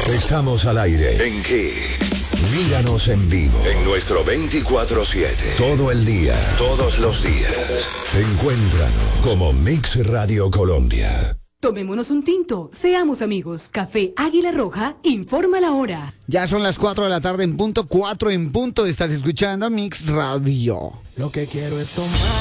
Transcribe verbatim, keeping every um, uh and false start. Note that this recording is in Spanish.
Estamos al aire. ¿En qué? Míranos en vivo. En nuestro veinticuatro siete. Todo el día. Todos los días. Encuéntranos como Mix Radio Colombia. Tomémonos un tinto, seamos amigos. Café Águila Roja, informa la hora. Ya son las cuatro de la tarde en punto, cuatro en punto. Estás escuchando Mix Radio. Lo que quiero es tomar.